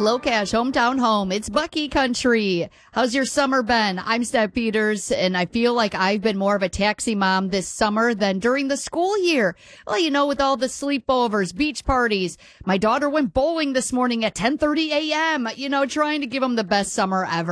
Locash, hometown home. It's Bucky Country. How's your summer been? I'm Steph Peters, and I feel like I've been more of a taxi mom this summer than during the school year. Well, with all the sleepovers, beach parties. My daughter went bowling this morning at 10:30 a.m., trying to give them the best summer ever.